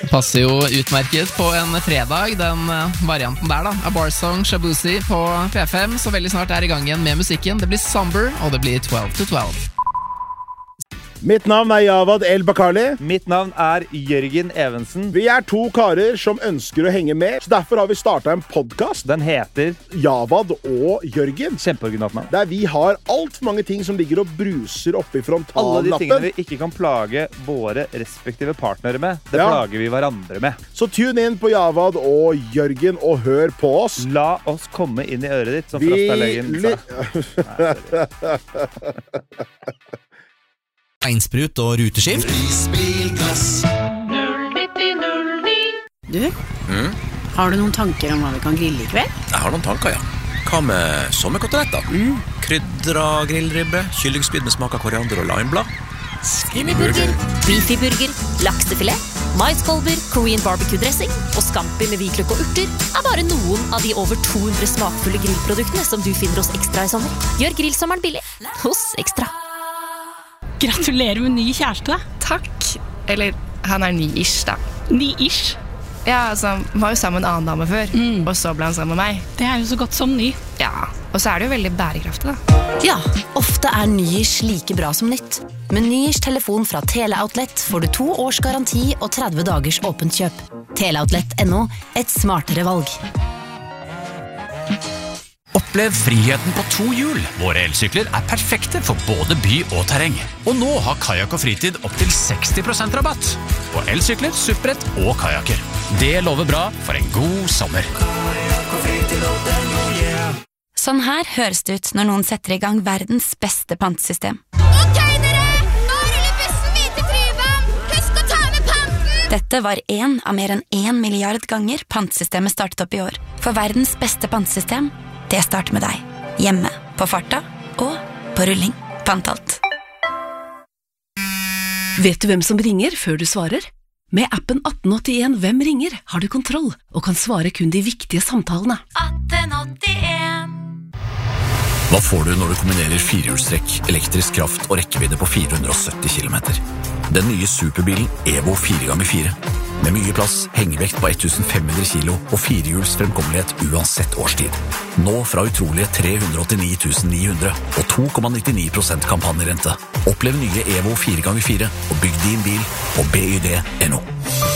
Passer jo utmerket på en fredag, den varianten der da. A Bar Song, Shabuzi på P5, så veldig snart i gang igjen med musikken. Det blir Somber, og det blir 12 to 12. Mitt navn Javad El Bakali. Mitt navn Jørgen Evensen. Vi 2 karer som ønsker å henge med, så derfor har vi startet en podcast. Den heter Javad og Jørgen. Kjempeoriginalt navn. Der vi har alt for mange ting som ligger og bruser oppe i frontallappen. Alle de tingene vi ikke kan plage våre respektive partnere med, det plager vi hverandre med. Så tune inn på Javad og Jørgen og hør på oss. La oss komme inn i øret ditt, som Frastalegen sa. Einsprut og ruteskift. Prisbilgass 09009. Du, har du noen tanker om hva vi kan grille i kveld? Jeg har noen tanker, ja. Hva med sommerkoteletter? Krydra grillribbe, kyllingspyd med smak av koriander og limeblad. Skinnyburger, beefyburger, laksefilet, maiskolber, Korean barbecue-dressing og scampi med hvitløk og urter bare noen av de over 200 smakfulle grillproduktene som du finner hos Ekstra i sommer. Gjør grillsommeren billig hos Ekstra. Gratulerer med ny kjæreste. Takk. Eller, han ny-ish da. Ny-ish? Ja, altså, han var jo sammen med en annen dame før, og så ble han sammen med meg. Det jo så godt som ny. Ja, og så det jo veldig bærekraftig da. Ja, ofte ny-ish like bra som nytt. Med ny-ish telefon fra Teleoutlet får du 2 års garanti og 30 dagers åpent kjøp. Teleoutlet.no, et smartere valg. Opplev friheten på 2 hjul. Våre elsykler perfekte for både by og terreng. Og nå har Kajak og Fritid opp til 60% rabatt på elsykler, supprett og kajaker. Det lover bra for en god sommer. Sånn her høres det ut når noen setter i gang verdens beste pantesystem. Ok dere, nå ruller bussen videre til Tryvann. Husk å ta med panten. Dette var en av mer enn 1 milliard ganger pantesystemet startet opp i år. For verdens beste pantesystem, det starter med deg. Hjemme, på farta og på rulling. Pantalt. Vet du hvem som ringer før du svarer? Med appen 1881 Hvem ringer har du kontroll og kan svare kun de viktige samtalene. 1881. Hva får du når du kombinerer 4-hjulstrekk, elektrisk kraft og rekkevidde på 470 km? Den nye superbilen Evo 4x4. Med mye plass, hengevekt på 1500 kilo og 4-hjuls fremkommelighet uansett årstid. Nå fra utrolige 389 900 og 2,99% kampanjerente. Opplev nye Evo 4x4 og bygg din bil på BYD.no.